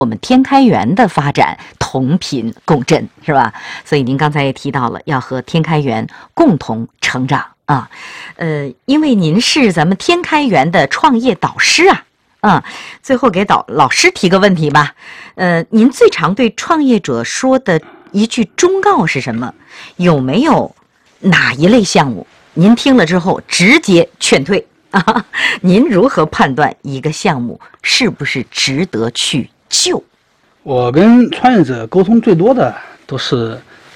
我们天开源的发展同频共振，是吧？所以您刚才也提到了要和天开源共同成长啊。因为您是咱们天开源的创业导师啊。最后给老师提个问题吧。您最常对创业者说的一句忠告是什么？有没有哪一类项目您听了之后直接劝退啊？您如何判断一个项目是不是值得去救？ 我跟创业者沟通最多的都是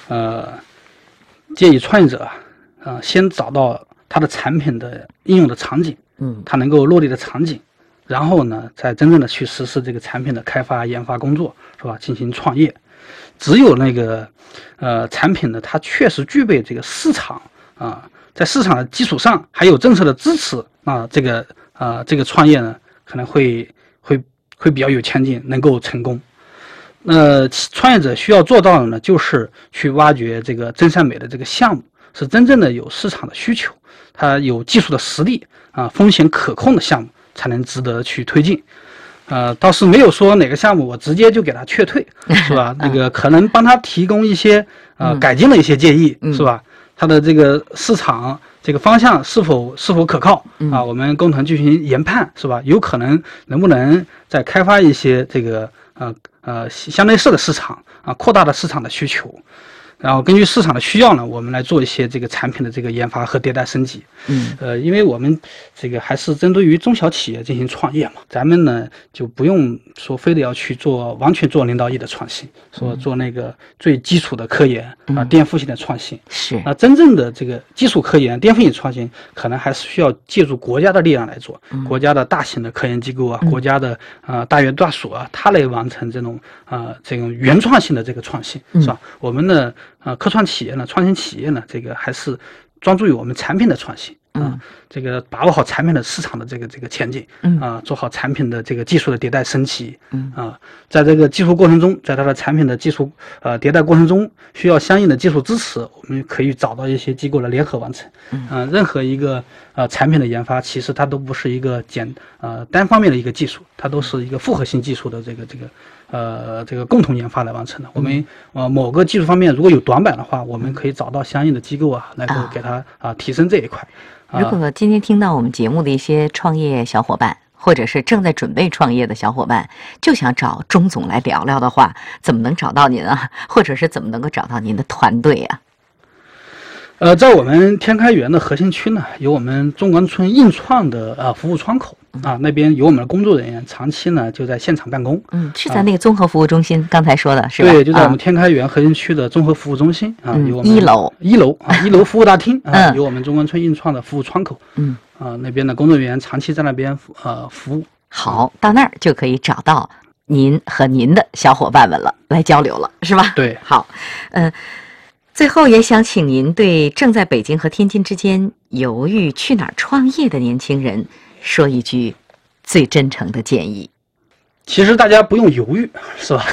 建议创业者先找到他的产品的应用的场景，他能够落地的场景，然后呢再真正的去实施这个产品的开发研发工作，是吧？进行创业。只有那个产品呢它确实具备这个市场在市场的基础上还有政策的支持这个创业呢可能会比较有前景，能够成功。创业者需要做到的呢，就是去挖掘这个真善美的这个项目是真正的有市场的需求，它有技术的实力风险可控的项目才能值得去推进。倒是没有说哪个项目我直接就给他劝退，是吧？那个可能帮他提供一些改进的一些建议，是吧？他的这个市场这个方向是否可靠我们共同进行研判，是吧？有可能能不能再开发一些这个相类似的市场扩大的市场的需求。然后根据市场的需要呢，我们来做一些这个产品的这个研发和迭代升级。因为我们这个还是针对于中小企业进行创业嘛，咱们呢就不用说非得要去完全做0到1的创新，说做那个最基础的科研颠覆性的创新。 是真正的这个基础科研颠覆性创新，可能还是需要借助国家的力量来做，国家的大型的科研机构国家的大学大所它来完成这种原创性的这个创新，是吧？我们的科创企业呢，创新企业呢，这个还是专注于我们产品的创新这个把握好产品的市场的这个前景做好产品的这个技术的迭代升级在这个技术过程中，在它的产品的技术迭代过程中，需要相应的技术支持，我们可以找到一些机构来联合完成任何一个产品的研发，其实它都不是一个单方面的一个技术，它都是一个复合性技术的这个共同研发来完成的。我们某个技术方面如果有短板的话，我们可以找到相应的机构来够给它提升这一块。 如果今天听到我们节目的一些创业小伙伴，或者是正在准备创业的小伙伴，就想找钟总来聊聊的话，怎么能找到您啊？或者是怎么能够找到您的团队啊？ 在我们天开源的核心区呢，有我们中关村印创的服务窗口那边有我们的工作人员，长期呢就在现场办公。 是在那个综合服务中心，刚才说的是吧？ 对，就在我们天开源核心区的综合服务中心有我们一楼服务大厅有我们中关村印创的服务窗口。那边的工作人员长期在那边服务。 好，到那儿就可以找到您和您的小伙伴们了，来交流了，是吧？ 对， 好，最后也想请您对正在北京和天津之间犹豫去哪儿创业的年轻人说一句最真诚的建议。 其实大家不用犹豫，是吧？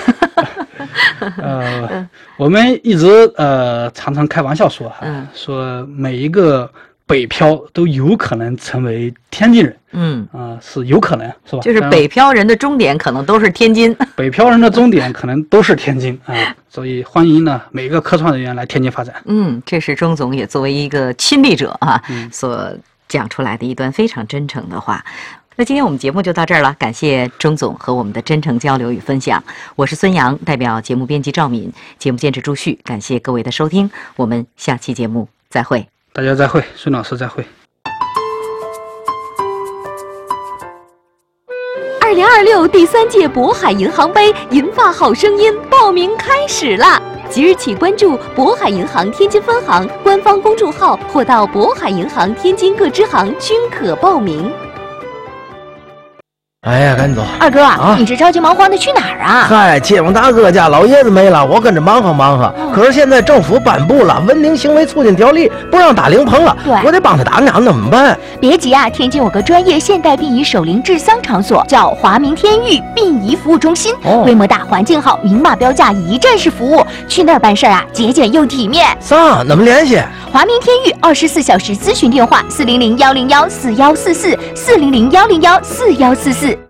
我们一直常常开玩笑说说每一个北漂都有可能成为天津人。是有可能，是吧？ 就是北漂人的终点可能都是天津， 北漂人的终点可能都是天津所以欢迎呢每个科创人员来天津发展。 这是钟总也作为一个亲历者所讲出来的一段非常真诚的话。那今天我们节目就到这儿了，感谢钟总和我们的真诚交流与分享。我是孙阳，代表节目编辑赵敏，节目监制朱旭，感谢各位的收听，我们下期节目再会。 大家再会，孙老师再会。 2026第3届渤海银行杯银发好声音报名开始啦！即日起关注渤海银行天津分行官方公众号，或到渤海银行天津各支行均可报名。 哎呀，赶紧走！ 二哥你这着急忙慌的去哪儿啊？ 嗨，街坊大哥家老爷子没了，我跟着忙活忙活。可是现在政府颁布了文明行为促进条例，不让打灵棚了，我得帮他打，那怎么办？ 别急啊，天津有个专业现代殡仪守灵治丧场所，叫华明天域殡仪服务中心，规模大，环境好，明码标价，一站式服务。去那儿办事啊，节俭又体面。 啥？怎么联系？ 华明天域24小时咨询电话：400-101-4144，400-101-4144。